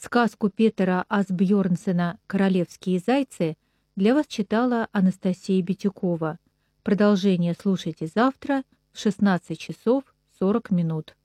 Сказку Петера Асбьернсена «Королевские зайцы» для вас читала Анастасия Битюкова. Продолжение слушайте завтра в 16 часов 40 минут.